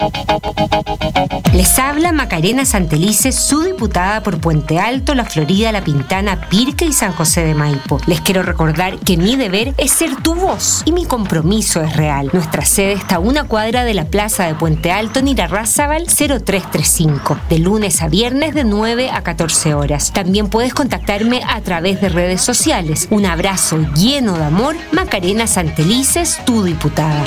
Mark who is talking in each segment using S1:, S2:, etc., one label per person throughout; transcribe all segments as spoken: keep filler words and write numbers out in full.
S1: Les habla Macarena Santelices, su diputada por Puente Alto, La Florida, La Pintana, Pirque y San José de Maipo. Les quiero recordar que mi deber es ser tu voz y mi compromiso es real. Nuestra sede está a una cuadra de la plaza de Puente Alto en Irarrázaval cero tres tres cinco, de lunes a viernes de nueve a catorce horas. También puedes contactarme a través de redes sociales. Un abrazo lleno de amor, Macarena Santelices, tu diputada.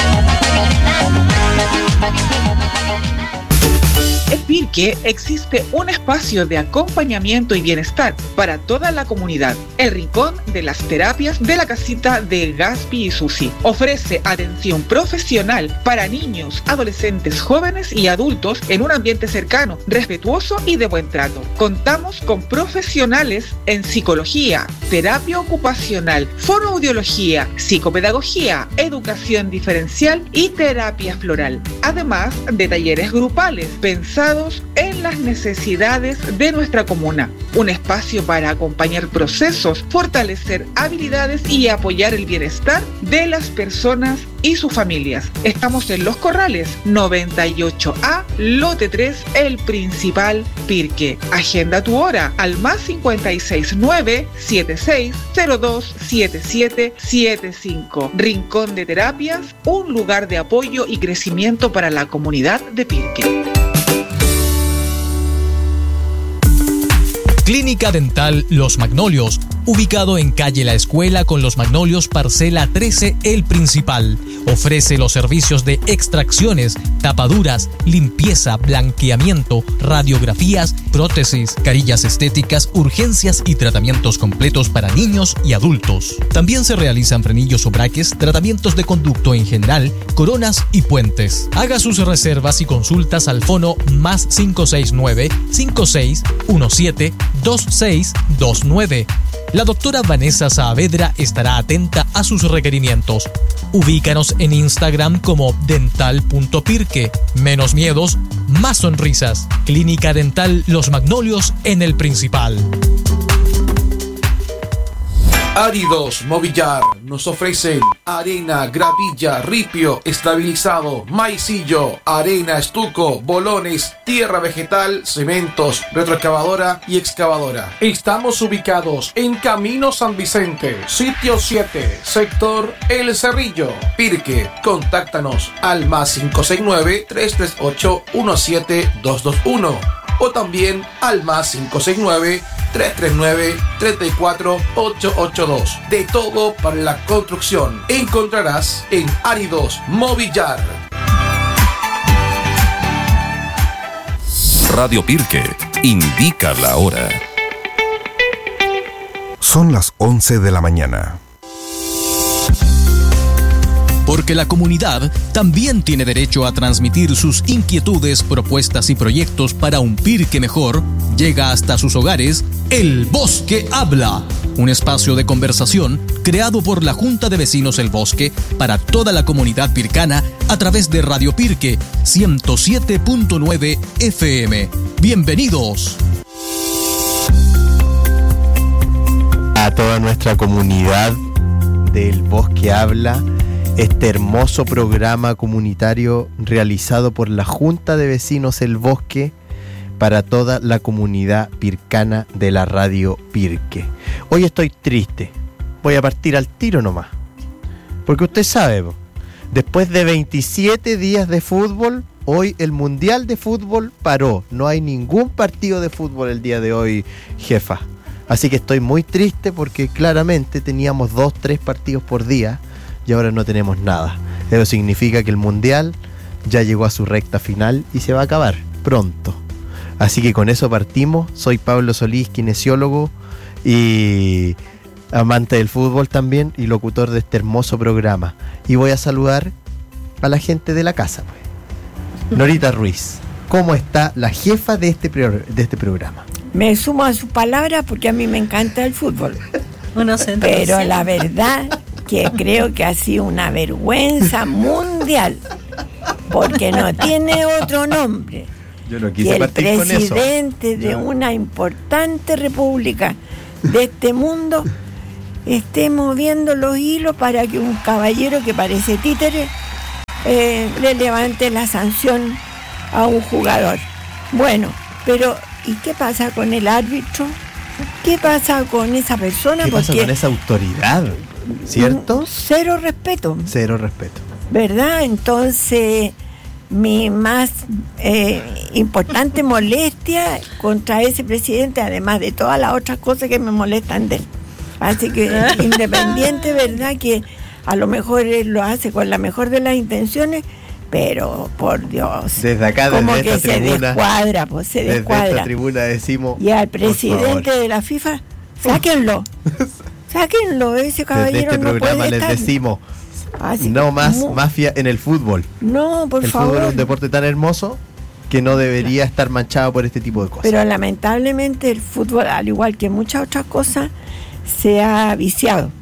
S2: En Pirque existe un espacio de acompañamiento y bienestar para toda la comunidad. El Rincón de las Terapias de la Casita de Gaspi y Susi ofrece atención profesional para niños, adolescentes, jóvenes y adultos en un ambiente cercano, respetuoso y de buen trato. Contamos con profesionales en psicología, terapia ocupacional, fonoaudiología, psicopedagogía, educación diferencial y terapia floral, además de talleres grupales pensados en las necesidades de nuestra comuna. Un espacio para acompañar procesos, fortalecer habilidades y apoyar el bienestar de las personas y sus familias. Estamos en Los Corrales, noventa y ocho A, lote tres, El Principal, Pirque. Agenda tu hora al más cinco seis nueve, siete seis cero dos, siete siete siete cinco. Rincón de Terapias, un lugar de apoyo y crecimiento para la comunidad de Pirque.
S3: Clínica Dental Los Magnolios, ubicado en calle La Escuela con Los Magnolios, parcela trece, El Principal. Ofrece los servicios de extracciones, tapaduras, limpieza, blanqueamiento, radiografías, prótesis, carillas estéticas, urgencias y tratamientos completos para niños y adultos. También se realizan frenillos o braques, tratamientos de conducto en general, coronas y puentes. Haga sus reservas y consultas al fono más cinco seis nueve, cinco seis uno siete, dos seis dos nueve. La doctora Vanessa Saavedra estará atenta a sus requerimientos. Ubícanos en Instagram como dental.pirque. Menos miedos, más sonrisas. Clínica Dental Los Magnolios en El Principal.
S4: Áridos Movillar nos ofrecen arena, gravilla, ripio, estabilizado, maicillo, arena, estuco, bolones, tierra vegetal, cementos, retroexcavadora y excavadora. Estamos ubicados en Camino San Vicente, sitio siete, sector El Cerrillo, Pirque. Contáctanos al más cinco seis nueve, tres tres ocho, uno siete dos dos uno o también al más cinco seis nueve, tres tres nueve, tres cuatro ocho ocho dos. De todo para la construcción encontrarás en Áridos Movillar.
S5: Radio Pirque indica la hora.
S6: Son las once de la mañana.
S3: Porque la comunidad también tiene derecho a transmitir sus inquietudes, propuestas y proyectos para un Pirque mejor, llega hasta sus hogares El Bosque Habla, un espacio de conversación creado por la Junta de Vecinos El Bosque para toda la comunidad pircana a través de Radio Pirque ciento siete punto nueve F M. Bienvenidos.
S7: A toda nuestra comunidad del Bosque Habla, este hermoso programa comunitario realizado por la Junta de Vecinos El Bosque para toda la comunidad pircana de la Radio Pirque. Hoy estoy triste, voy a partir al tiro nomás, porque usted sabe, después de veintisiete días de fútbol, hoy el Mundial de Fútbol paró, no hay ningún partido de fútbol el día de hoy, jefa. Así que estoy muy triste porque claramente teníamos dos, tres partidos por día y ahora no tenemos nada. Eso significa que el Mundial ya llegó a su recta final y se va a acabar pronto. Así que con eso partimos. Soy Pablo Solís, kinesiólogo y amante del fútbol también y locutor de este hermoso programa. Y voy a saludar a la gente de la casa, pues. Norita Ruiz, ¿cómo está la jefa de este, pro- de este programa?
S8: Me sumo a su palabra porque a mí me encanta el fútbol.
S9: Uno se
S8: Pero la verdad que creo que ha sido una vergüenza mundial, porque no tiene otro nombre.
S7: Yo no
S8: que
S7: quise
S8: el
S7: partir con eso.
S8: presidente de una importante república de este mundo esté moviendo los hilos para que un caballero que parece títere eh, le levante la sanción a un jugador. Bueno, pero ¿y qué pasa con el árbitro? ¿Qué pasa con esa persona?
S7: ¿Qué pasa
S8: Porque
S7: con esa autoridad? ¿Cierto?
S8: Cero respeto.
S7: Cero respeto.
S8: ¿Verdad? Entonces, mi más eh, importante molestia contra ese presidente, además de todas las otras cosas que me molestan de él. Así que, independiente, ¿verdad? Que a lo mejor él lo hace con la mejor de las intenciones, pero por Dios,
S7: desde acá, desde
S8: como que
S7: esta
S8: se
S7: tribuna,
S8: descuadra, pues se
S7: desde
S8: descuadra.
S7: esta tribuna decimos,
S8: y al presidente de la FIFA, sáquenlo, sáquenlo, ese caballero
S7: desde este
S8: no
S7: programa
S8: puede
S7: les
S8: estar.
S7: decimos,
S8: Así
S7: no
S8: que,
S7: más
S8: mu-
S7: mafia en el fútbol.
S8: No, por
S7: el
S8: favor.
S7: fútbol es un deporte tan hermoso que no debería estar manchado por este tipo de cosas.
S8: Pero lamentablemente el fútbol, al igual que muchas otras cosas, se ha viciado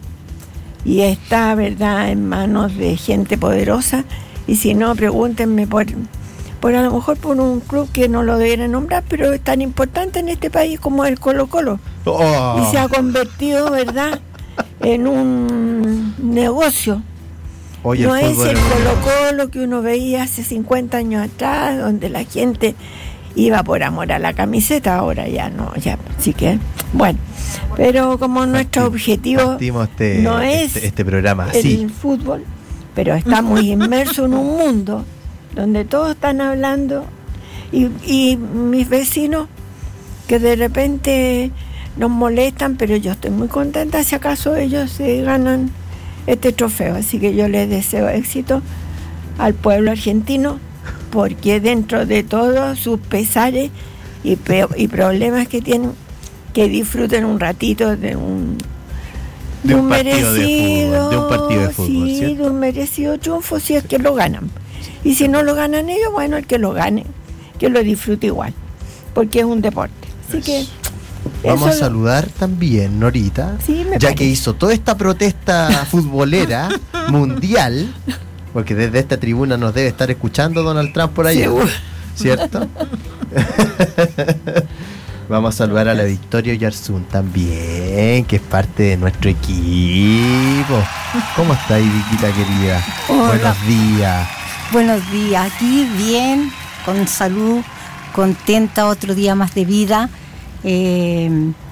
S8: y está, verdad, en manos de gente poderosa. Y si no, pregúntenme por, por a lo mejor por un club que no lo debería nombrar, pero es tan importante en este país como el Colo-Colo.
S7: Oh.
S8: Y se ha convertido, verdad, en un negocio.
S7: Oye,
S8: No
S7: el
S8: es
S7: fútbol
S8: el
S7: es un-
S8: Colo-Colo que uno veía hace cincuenta años atrás, donde la gente iba por amor a la camiseta, ahora ya no, ya, así que, bueno, pero como nuestro objetivo
S7: Partimos este,
S8: no es
S7: este, este programa así.
S8: el fútbol, pero estamos inmersos en un mundo donde todos están hablando y, y mis vecinos que de repente nos molestan, pero yo estoy muy contenta si acaso ellos se ganan este trofeo, así que yo les deseo éxito al pueblo argentino, porque dentro de todos sus pesares y, pe- y problemas que tienen, que disfruten un ratito de un
S7: De un partido de fútbol, de un partido de fútbol,
S8: sí,
S7: ¿cierto?
S8: de un merecido triunfo si es que lo ganan. Y si no lo ganan ellos, bueno, el que lo gane, que lo disfrute igual, porque es un deporte. Así que
S7: Vamos
S8: eso-
S7: a saludar también, Norita,
S8: Sí, me
S7: ya
S8: parece.
S7: que hizo toda esta protesta futbolera mundial, porque desde esta tribuna nos debe estar escuchando Donald Trump por allá,
S8: Seguro.
S7: ¿cierto? Vamos a saludar a la Victoria Oyarzún también, que es parte de nuestro equipo. ¿Cómo está ahí, Viquita querida?
S9: Hola.
S7: Buenos días.
S9: Buenos días, aquí bien, con salud, contenta, otro día más de vida. Eh,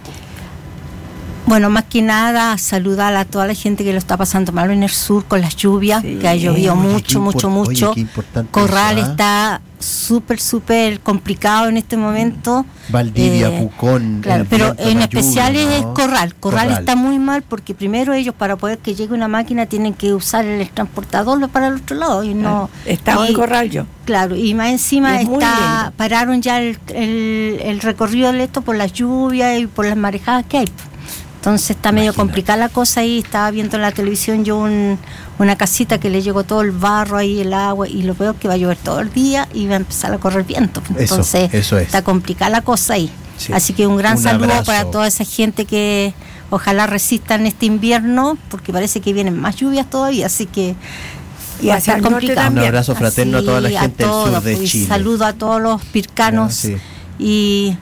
S9: bueno, más que nada saludar a toda la gente que lo está pasando mal en el sur con las lluvias,
S8: Sí.
S9: que ha llovido
S7: Oye,
S9: mucho,
S7: qué
S9: mucho,
S7: import-
S9: mucho.
S7: oye, qué importante
S9: Corral
S7: eso, ¿ah?
S9: está súper, súper complicado en este momento.
S7: Valdivia,
S9: Eh,
S7: Pucón,
S9: Claro,
S7: el
S9: pero
S7: viento,
S9: en
S7: la
S9: especial
S7: lluvia,
S9: es
S7: ¿no?
S9: Corral. Corral.
S7: Corral.
S9: está muy mal porque primero ellos para poder que llegue una máquina tienen que usar el transportador para el otro lado y no.
S8: Estaba
S9: y-
S8: en Corral yo.
S9: Claro, y más encima
S8: Es muy
S9: está
S8: lindo.
S9: pararon ya el, el, el recorrido de esto por las lluvias y por las marejadas que hay. Entonces está medio
S7: Imagínate.
S9: complicada la cosa ahí. Estaba viendo en la televisión yo un, una casita que le llegó todo el barro ahí, el agua, y lo veo que va a llover todo el día y va a empezar a correr viento. Entonces
S7: eso es.
S9: está complicada la cosa ahí.
S7: Sí.
S9: Así que un gran
S7: Un
S9: saludo
S7: abrazo.
S9: para toda esa gente que ojalá resistan este invierno, porque parece que vienen más lluvias todavía, así que
S8: Y
S9: va a
S8: hacia
S9: estar
S8: el norte
S9: complicado.
S8: también.
S7: Un abrazo fraterno a toda la
S9: Así,
S7: gente del
S9: todos,
S7: sur de
S9: pues,
S7: Chile.
S9: Saludo a todos los pircanos
S7: Ya, sí.
S9: y,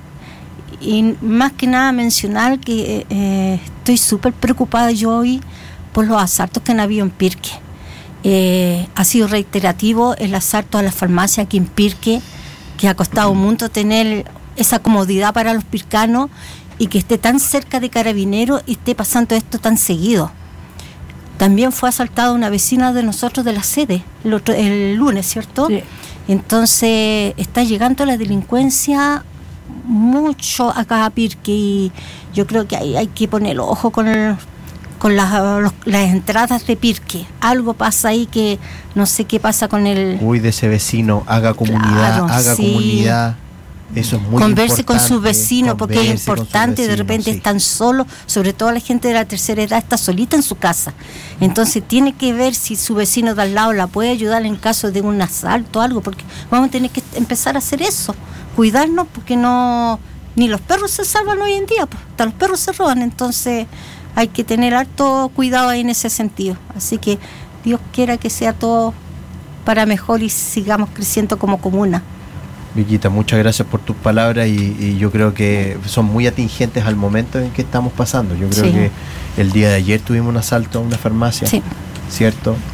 S9: y más que nada mencionar que eh, estoy súper preocupada yo hoy por los asaltos que han habido en Pirque. Eh, ha sido reiterativo el asalto a la farmacia aquí en Pirque, que ha costado un mundo tener esa comodidad para los pircanos y que esté tan cerca de Carabineros y esté pasando esto tan seguido. También fue asaltada una vecina de nosotros de la sede el, otro- el lunes, ¿cierto?
S8: Sí.
S9: Entonces está llegando la delincuencia mucho acá a Pirque y yo creo que ahí hay que poner el ojo con, el- con las, los- las entradas de Pirque. Algo pasa ahí que no sé qué pasa con el...
S7: Uy, de ese vecino, haga comunidad,
S9: Claro,
S7: haga
S9: sí.
S7: comunidad. Eso es muy
S9: converse
S7: importante.
S9: con sus vecinos, porque es
S7: converse con sus
S9: importante, de
S7: vecinos,
S9: repente
S7: sí.
S9: están solos, sobre todo la gente de la tercera edad está solita en su casa. Entonces tiene que ver si su vecino de al lado la puede ayudar en caso de un asalto o algo, porque vamos a tener que empezar a hacer eso, cuidarnos, porque no ni los perros se salvan hoy en día, pues, hasta los perros se roban, entonces hay que tener harto cuidado ahí en ese sentido. Así que Dios quiera que sea todo para mejor y sigamos creciendo como comuna.
S7: Viquita, muchas gracias por tus palabras y, y yo creo que son muy atingentes al momento en que estamos pasando. Yo creo
S9: Sí.
S7: que el día de ayer tuvimos un asalto a una farmacia,
S9: Sí.
S7: ¿cierto?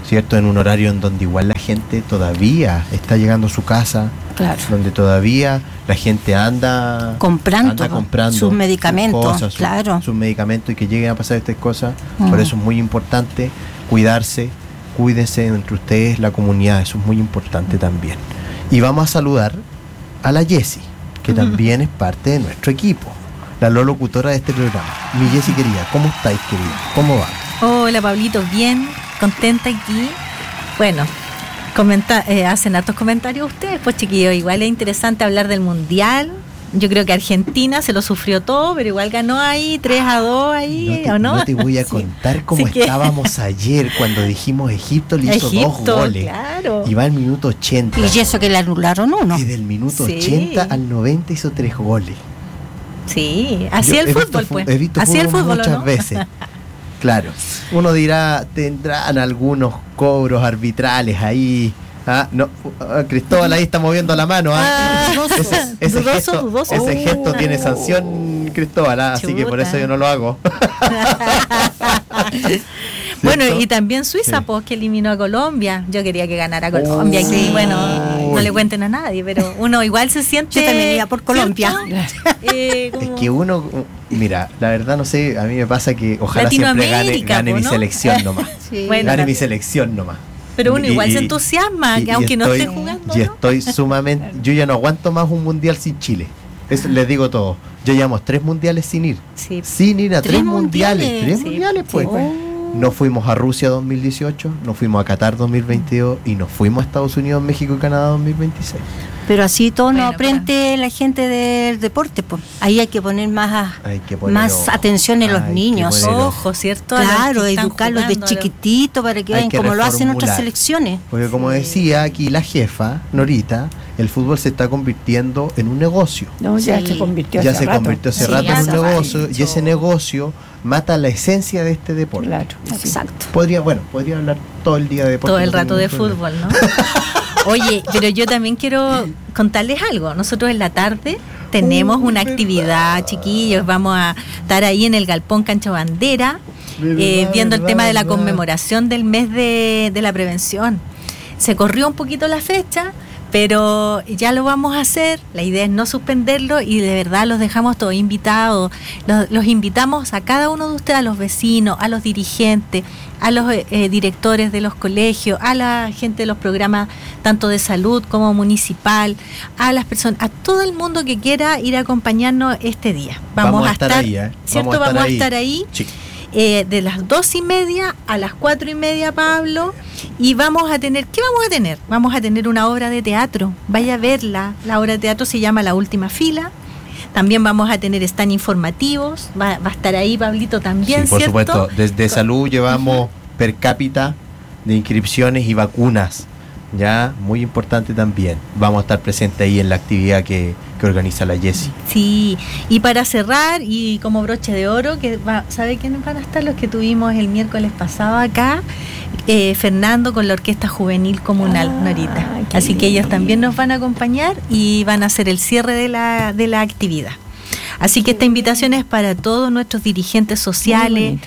S7: ¿cierto? En un horario en donde igual la gente todavía está llegando a su casa,
S9: claro,
S7: donde todavía la gente anda
S9: comprando,
S7: anda comprando
S9: sus medicamentos,
S7: sus cosas,
S9: claro,
S7: sus, sus medicamentos, y que lleguen a pasar estas cosas.
S9: Mm.
S7: Por eso es muy importante cuidarse, cuídense entre ustedes, la comunidad, eso es muy importante también. Y vamos a saludar a la Jessie, que mm. también es parte de nuestro equipo, la locutora de este programa. Mi Jessie querida, ¿cómo estáis, querida? ¿Cómo va?
S10: Hola, Pablito, bien, contenta aquí. Bueno, comenta, eh, hacen hartos comentarios ustedes, pues chiquillos, igual es interesante hablar del Mundial. Yo creo que Argentina se lo sufrió todo, pero igual ganó ahí tres a dos ahí,
S7: no te,
S10: ¿o no?
S7: No te voy a contar sí. cómo sí estábamos que... ayer cuando dijimos Egipto le hizo Egipto, dos goles.
S10: Claro.
S7: Y va al minuto ochenta.
S9: Y eso que le anularon uno.
S7: Y del minuto
S10: sí.
S7: ochenta al noventa hizo tres goles.
S10: Sí, así Yo el fútbol,
S7: visto,
S10: pues.
S7: He visto
S10: así
S7: fútbol
S10: el fútbol,
S7: muchas
S10: ¿no?
S7: veces. Claro. Uno dirá, tendrán algunos cobros arbitrales ahí. Ah, no, uh, Cristóbal ahí está moviendo la mano. ¿ah?
S10: Ah,
S7: ese ese,
S10: dudoso,
S7: gesto,
S10: dudoso.
S7: ese gesto tiene sanción, Cristóbal, ¿ah? Así que por eso yo no lo hago.
S10: Bueno, y también Suiza, sí. pues, que eliminó a Colombia. Yo quería que ganara Colombia. Oh, y bueno, oh, no le cuenten a nadie, pero uno igual se siente...
S9: Yo también iba por Colombia.
S10: eh, como...
S7: Es que uno, mira, la verdad no sé, a mí me pasa que ojalá siempre gane, gane mi
S10: ¿no?
S7: selección nomás.
S10: Sí. Bueno,
S7: gane
S10: la...
S7: mi selección nomás.
S10: Pero uno igual
S7: y,
S10: se entusiasma,
S7: y,
S10: que aunque
S7: y
S10: no
S7: estoy,
S10: esté jugando.
S7: Y
S10: ¿no?
S7: estoy sumamente... Yo ya no aguanto más un mundial sin Chile. Eso les digo todo. Yo llevamos tres mundiales sin ir.
S10: Sí.
S7: Sin ir a tres, tres mundiales. mundiales. Tres
S10: sí.
S7: mundiales, pues.
S10: Sí, pues.
S7: Nos fuimos a Rusia dos mil dieciocho, nos fuimos a Qatar dos mil veintidós y nos fuimos a Estados Unidos, México y Canadá dos mil veintiséis.
S9: Pero así todo bueno, no aprende
S10: para...
S9: la gente del deporte, pues. Ahí hay que poner más,
S7: hay que poner
S9: más
S7: ojo.
S9: atención en los
S7: hay
S9: niños.
S10: Ojo, ¿cierto?
S9: Claro, educarlos de chiquitito para que vayan como lo hacen otras selecciones.
S7: Porque como sí. decía aquí la jefa, Norita, el fútbol se está convirtiendo en un negocio.
S8: No, ya sí. se convirtió
S7: ya
S8: hace
S7: se
S8: rato.
S7: convirtió hace
S10: sí,
S7: rato en un negocio
S10: mucho.
S7: Y ese negocio mata la esencia de este deporte.
S8: Claro,
S9: exacto.
S7: Podría, bueno, podría hablar todo el día de deporte.
S10: Todo el rato de fútbol, ¿no? Oye, pero yo también quiero contarles algo. Nosotros en la tarde tenemos uh, una actividad, verdad. chiquillos. Vamos a estar ahí en el Galpón Cancha Bandera, verdad, eh, viendo verdad, el tema de la verdad. conmemoración del mes de, de la prevención. Se corrió un poquito la fecha, pero ya lo vamos a hacer. La idea es no suspenderlo y de verdad los dejamos todos invitados. Los, los invitamos a cada uno de ustedes, a los vecinos, a los dirigentes, a los eh, directores de los colegios, a la gente de los programas tanto de salud como municipal, a las personas, a todo el mundo que quiera ir a acompañarnos este día. Vamos, vamos a estar, estar ahí, ¿eh? ¿cierto? Vamos a estar vamos ahí, a estar ahí sí. eh, de las dos y media a las cuatro y media, Pablo, y vamos a tener, ¿qué vamos a tener? Vamos a tener una obra de teatro. Vaya a verla. La obra de teatro se llama La Última Fila. También vamos a tener stand informativos, va, va a estar ahí Pablito también,
S7: sí, por
S10: ¿cierto?
S7: supuesto, desde Con... salud llevamos uh-huh. per cápita de inscripciones y vacunas, ya, muy importante también. Vamos a estar presentes ahí en la actividad que, que organiza la Jessie.
S10: Sí, y para cerrar, y como broche de oro, que va, ¿sabe quiénes van a estar? Los que tuvimos el miércoles pasado acá, eh, Fernando con la Orquesta Juvenil Comunal, ah, Norita. Así que ellos también nos van a acompañar y van a hacer el cierre de la, de la actividad. Así que esta invitación es para todos nuestros dirigentes sociales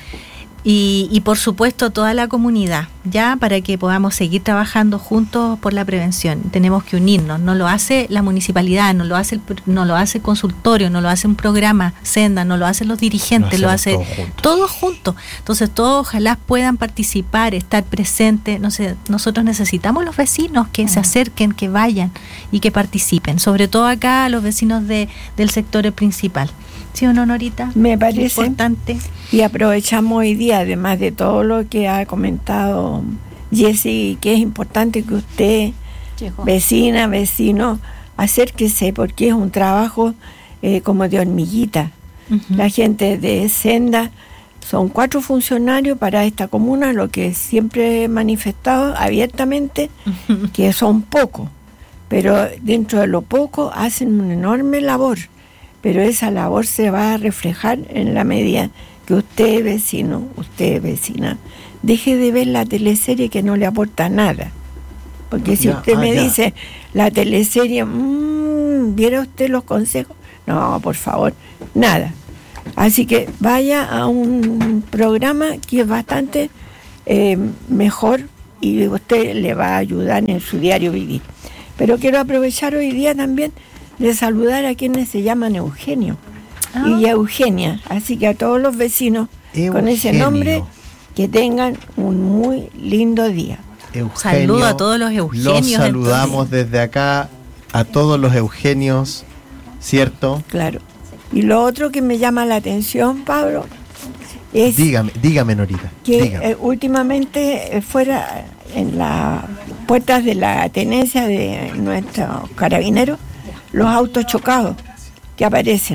S10: y, y por supuesto toda la comunidad, ya, para que podamos seguir trabajando juntos por la prevención. Tenemos que unirnos. No lo hace la municipalidad, no lo hace el, no lo hace el consultorio, no lo hace un programa Senda, no lo hacen los dirigentes, lo, lo hace todos juntos. todos juntos. Entonces todos ojalá puedan participar, estar presentes. No sé, nosotros necesitamos los vecinos que uh-huh. se acerquen, que vayan y que participen, sobre todo acá los vecinos de, del sector principal. ¿Sí o no, Norita?
S8: Me parece
S10: importante.
S8: Y aprovechamos hoy día, además de todo lo que ha comentado Jessie, que es importante que usted, Llegó. vecina, vecino, acérquese, porque es un trabajo eh, como de hormiguita. Uh-huh. La gente de Senda son cuatro funcionarios para esta comuna, lo que siempre he manifestado abiertamente, uh-huh. que son pocos, pero dentro de lo poco hacen una enorme labor. Pero esa labor se va a reflejar en la medida que usted, vecino, usted, vecina, deje de ver la teleserie que no le aporta nada. Porque si ya, usted ah, me ya. dice, la teleserie, mmm, ¿viera usted los consejos? No, por favor, nada. Así que vaya a un programa que es bastante eh, mejor y usted le va a ayudar en su diario vivir. Pero quiero aprovechar hoy día también de saludar a quienes se llaman Eugenio ah. y Eugenia. Así que a todos los vecinos Eugenio. Con ese nombre, que tengan un muy lindo día.
S7: Eugenio,
S10: saludo a todos los Eugenios.
S7: Los saludamos entonces. Desde acá a todos los Eugenios, ¿cierto?
S8: Claro. Y lo otro que me llama la atención, Pablo, es...
S7: Dígame, dígame, Norita.
S8: Que
S7: dígame.
S8: Eh, últimamente eh, fuera en las puertas de la tenencia de nuestros carabineros, los autos chocados que aparecen.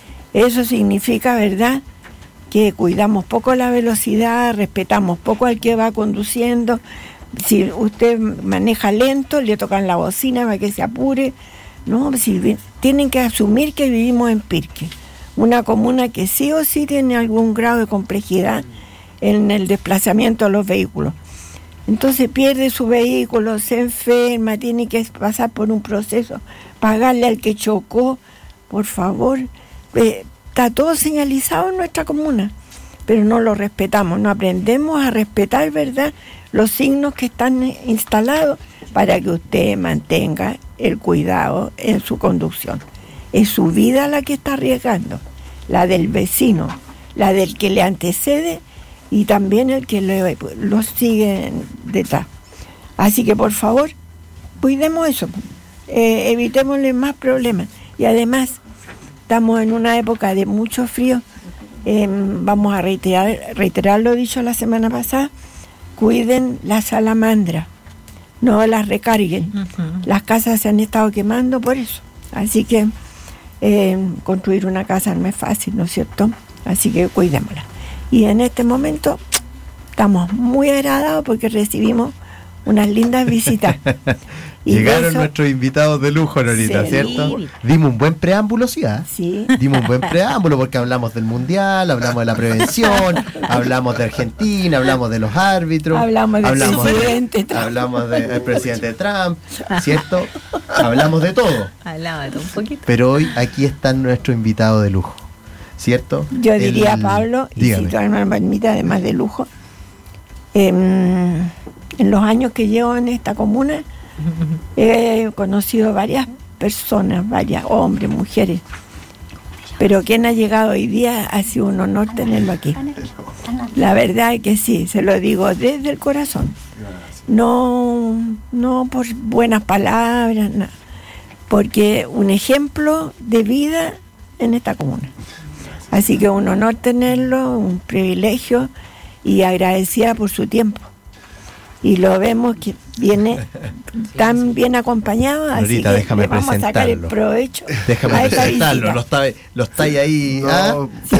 S8: Eso significa, ¿verdad?, que cuidamos poco la velocidad, respetamos poco al que va conduciendo. Si usted maneja lento, le tocan la bocina para que se apure. No, si, tienen que asumir que vivimos en Pirque, una comuna que sí o sí tiene algún grado de complejidad en el desplazamiento de los vehículos. Entonces pierde su vehículo, se enferma, tiene que pasar por un proceso, pagarle al que chocó, por favor. Eh, está todo señalizado en nuestra comuna, pero no lo respetamos, no aprendemos a respetar, ¿verdad?, los signos que están instalados para que usted mantenga el cuidado en su conducción. Es su vida la que está arriesgando, la del vecino, la del que le antecede y también el que lo, lo sigue detrás. Así que por favor, cuidemos eso, eh, evitémosle más problemas. Y además, estamos en una época de mucho frío, eh, vamos a reiterar, reiterar lo dicho la semana pasada, cuiden la salamandra, no las recarguen. Uh-huh. Las casas se han estado quemando por eso. Así que eh, construir una casa no es fácil, ¿no es cierto? Así que cuidémosla. Y en este momento estamos muy agradados porque recibimos unas lindas visitas. Y
S7: llegaron
S8: eso,
S7: nuestros invitados de lujo, Norita, sí, ¿cierto? Dimos un buen preámbulo, ¿sí? ¿eh?
S8: Sí.
S7: Dimos un buen preámbulo porque hablamos del Mundial, hablamos de la prevención, hablamos de Argentina, hablamos de los árbitros,
S8: hablamos del
S7: hablamos
S8: presidente
S7: de,
S8: Trump.
S7: Hablamos del presidente Trump, ¿cierto? Hablamos de todo.
S10: Hablamos de todo un poquito.
S7: Pero hoy aquí están nuestros invitados de lujo, ¿cierto?
S8: Yo diría,
S7: El,
S8: Pablo,
S7: dígame.
S8: y si tú me permite, además de lujo, eh, en los años que llevo en esta comuna, he conocido varias personas, varias hombres, mujeres, pero quien ha llegado hoy día ha sido un honor tenerlo aquí. La verdad es que sí, se lo digo desde el corazón. No, no por buenas palabras, nada, porque un ejemplo de vida en esta comuna. Así que un honor tenerlo, un privilegio y agradecida por su tiempo. Y lo vemos que viene tan bien acompañado, así
S7: Norita,
S8: que
S7: déjame
S8: le vamos a sacar el provecho.
S7: Déjame
S8: a esta
S7: presentarlo,
S8: visita.
S7: lo está, lo está ahí.
S11: No.
S7: ¿Ah?
S8: Sí.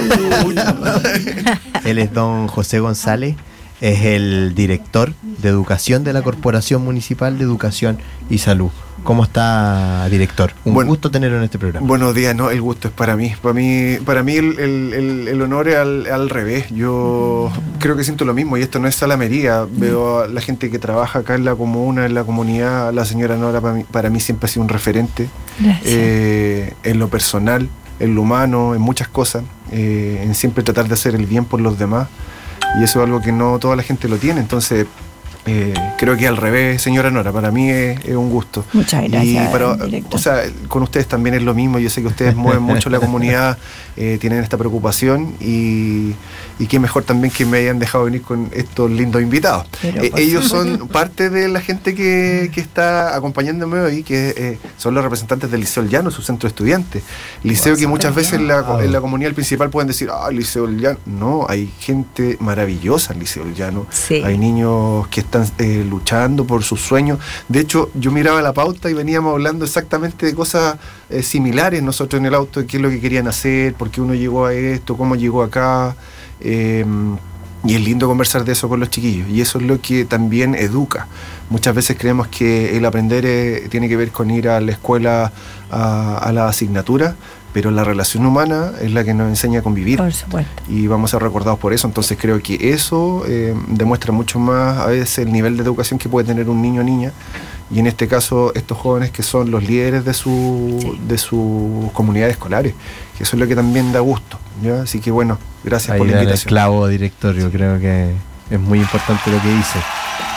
S7: Él es don José González, es el director de educación de la Corporación Municipal de Educación y Salud. ¿Cómo está, director? Un
S11: bueno,
S7: gusto tenerlo en este programa.
S11: Buenos días, no, el gusto es para mí. Para mí, para mí el, el, el, el honor es al, al revés. Yo creo que siento lo mismo, y esto no es salamería. Veo a la gente que trabaja acá en la comuna, en la comunidad. La señora Nora para mí, para mí siempre ha sido un referente. Eh, en lo personal, en lo humano, en muchas cosas. Eh, en siempre tratar de hacer el bien por los demás. Y eso es algo que no toda la gente lo tiene. Entonces, Eh, creo que al revés, señora Nora, para mí es, es un gusto.
S8: Muchas gracias.
S11: Y para, o sea, con ustedes también es lo mismo. Yo sé que ustedes mueven mucho la comunidad, eh, tienen esta preocupación y, y qué mejor también que me hayan dejado venir con estos lindos invitados. Eh, ellos son parte de la gente que, que está acompañándome hoy, que eh, son los representantes del Liceo El Llano, su centro de estudiantes. Liceo que muchas veces en la, en la comunidad principal pueden decir, ah, Liceo El Llano. No, hay gente maravillosa en Liceo El Llano.
S10: Sí.
S11: Hay niños que están eh, luchando por sus sueños. De hecho, yo miraba la pauta y veníamos hablando exactamente de cosas eh, similares nosotros en el auto, de qué es lo que querían hacer, por qué uno llegó a esto, cómo llegó acá. Eh, y es lindo conversar de eso con los chiquillos, y eso es lo que también educa. Muchas veces creemos que el aprender eh, tiene que ver con ir a la escuela a, a la asignatura, pero la relación humana es la que nos enseña a convivir.
S8: Por supuesto.
S11: Y vamos a ser recordados por eso. Entonces creo que eso eh, demuestra mucho más a veces el nivel de educación que puede tener un niño o niña, y en este caso estos jóvenes que son los líderes de su sí. de sus comunidades escolares, que eso es lo que también da gusto, ¿ya? Así que bueno, gracias
S7: ahí
S11: por la invitación.
S7: El clavo, director, yo creo que es muy importante lo que dice.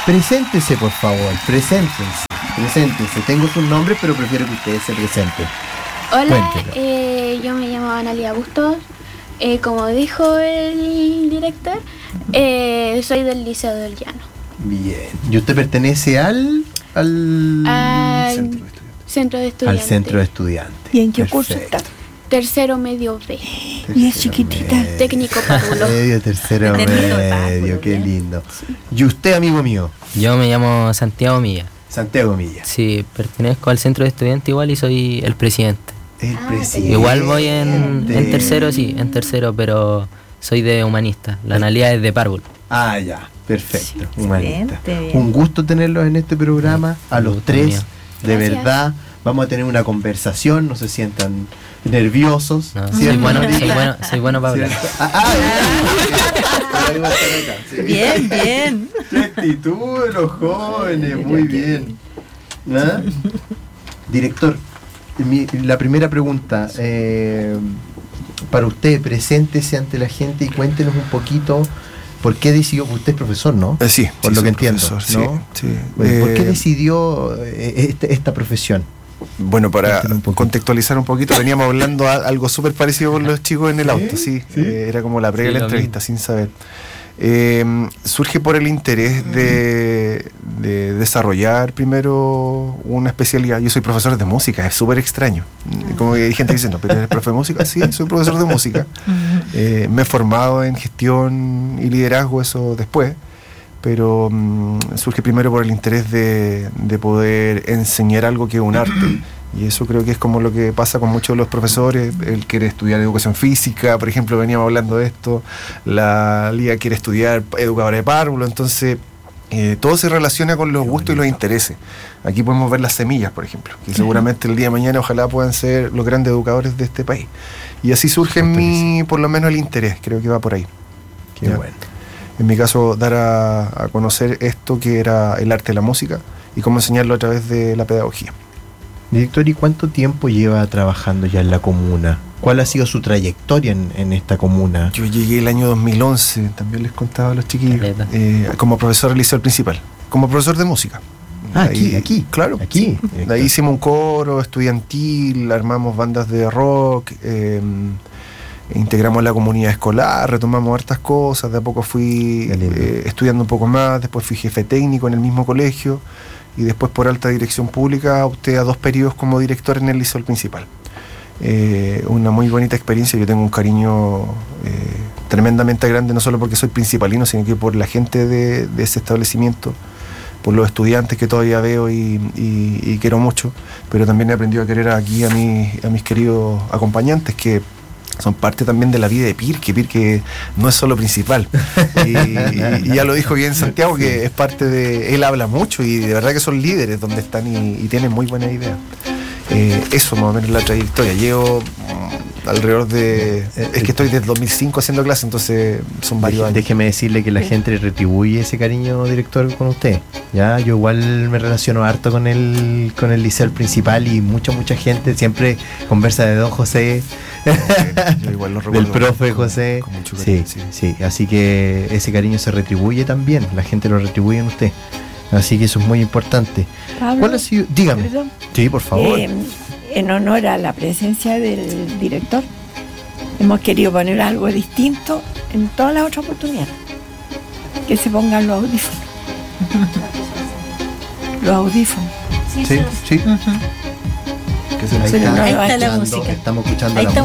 S7: Preséntese, por favor, preséntense, preséntense. Tengo sus nombres, pero prefiero que ustedes se presenten.
S12: Hola, eh, yo me llamo Analia Bustos. Eh, como dijo el director, eh, soy del Liceo del Llano.
S7: Bien. ¿Y usted pertenece al...? Al,
S12: al centro, de centro de Estudiantes.
S7: Al centro de estudiantes.
S8: ¿Y en qué
S7: Perfecto.
S8: curso está?
S12: Tercero medio B.
S8: Tercero y es chiquitita.
S7: Medio.
S12: Técnico Párvulo.
S7: Medio, tercero medio, qué lindo. ¿Y usted, amigo mío?
S13: Yo me llamo Santiago Milla.
S7: Santiago Milla.
S13: Sí, pertenezco al centro de estudiantes igual y soy el presidente.
S7: El presidente.
S13: Igual voy en, en tercero, sí, en tercero, pero soy de humanista. La analidad es de Párvulo.
S7: Ah, ya, perfecto.
S10: Sí,
S7: Humanista.
S10: excelente.
S7: Un gusto tenerlos en este programa, a los
S13: gusto
S7: tres,
S13: mío.
S7: de
S12: Gracias.
S7: verdad. Vamos a tener una conversación, no se sientan nerviosos.
S13: No,
S7: ¿cierto,
S13: soy, bueno,
S7: Marita?
S13: soy, bueno, soy bueno para hablar.
S7: ¿Cierto? Ah, ah, ya. Ahí va a estar acá, sí.
S10: Bien, bien.
S7: Qué actitud de los jóvenes, muy bien. ¿Ah? Director, mi- la primera pregunta, eh, para usted, preséntese ante la gente y cuéntenos un poquito por qué decidió, usted es profesor, ¿no?
S11: Eh, sí,
S7: Por
S11: sí,
S7: lo
S11: soy
S7: que entiendo,
S11: profesor,
S7: ¿no?
S11: sí, sí.
S7: Bueno, ¿por qué
S11: Eh,
S7: decidió eh, esta, esta profesión?
S11: Bueno, para
S7: Cuéntenos un poquito.
S11: contextualizar un poquito, veníamos hablando a- algo súper parecido con los chicos en el auto, sí.
S7: ¿Sí?
S11: Eh, era como la previa
S13: Sí,
S11: de la
S13: lo
S11: entrevista, sin saber. Eh, surge por el interés de, de desarrollar primero una especialidad. Yo soy profesor de música, es súper extraño. Como que hay gente que dice, no, pero eres profe de música. Sí, soy profesor de música. Eh, me he formado en gestión y liderazgo, eso después. Pero mm, surge primero por el interés de, de poder enseñar algo que es un arte. Y eso creo que es como lo que pasa con muchos de los profesores. Él quiere estudiar educación física, por ejemplo, veníamos hablando de esto. La Liga quiere estudiar educadora de párvulo. Entonces, eh, todo se relaciona con los gustos y los intereses. Aquí podemos ver las semillas, por ejemplo, que seguramente el día de mañana ojalá puedan ser los grandes educadores de este país. Y así surge en mí, por lo menos, el interés. Creo que va por ahí.
S7: Qué
S11: Ya.
S7: bueno.
S11: En mi caso, dar a, a conocer esto que era el arte de la música y cómo enseñarlo a través de la pedagogía.
S7: Director, ¿y cuánto tiempo lleva trabajando ya en la comuna? ¿Cuál ha sido su trayectoria en, en esta comuna?
S11: Yo llegué el año dos mil once, también les contaba a los chiquillos, eh, como profesor del liceo principal, como profesor de música.
S7: Ah,
S11: Ahí-
S7: aquí, aquí.
S11: Claro.
S7: Aquí.
S11: De ahí hicimos un coro estudiantil, armamos bandas de rock, eh, integramos la comunidad escolar, retomamos hartas cosas, de a poco fui eh, estudiando un poco más, después fui jefe técnico en el mismo colegio y después por alta dirección pública opté a dos periodos como director en el liceo principal. Eh, una muy bonita experiencia, yo tengo un cariño eh, tremendamente grande, no solo porque soy principalino, sino que por la gente de, de ese establecimiento, por los estudiantes que todavía veo y, y, y quiero mucho, pero también he aprendido a querer aquí a, mi, a mis queridos acompañantes que son parte también de la vida de Pirque. Pirque no es solo principal. Y, y- y ya lo dijo bien Santiago, que es parte de... Él habla mucho y de verdad que son líderes donde están y, y tienen muy buena idea. Eh, eso más o menos la trayectoria. Llevo mm, alrededor de... Es que estoy desde dos mil cinco haciendo clase, entonces son varios años.
S7: Déjeme decirle que la gente le retribuye ese cariño, director, con usted. Ya, yo igual me relaciono harto con el con el liceo principal y mucha mucha gente siempre conversa de don José,
S11: Yo igual lo
S7: del
S11: recuerdo
S7: profe
S11: con-
S7: José.
S11: con mucho
S7: Sí,
S11: cariño,
S7: sí, así que ese cariño se retribuye también, la gente lo retribuye en usted. Así que eso es muy importante.
S8: Pablo,
S7: ¿Cuál ha sido? Dígame.
S8: perdón.
S7: Sí, por favor.
S8: Eh, en honor a la presencia del director, hemos querido poner algo distinto en todas las otras oportunidades. Que se pongan los audífonos. Los audífonos.
S7: Sí, sí. Que se-
S8: Pero no
S7: ahí
S8: lo
S7: está
S8: hay.
S7: escuchando- Estamos escuchando
S10: Ahí
S7: la
S10: está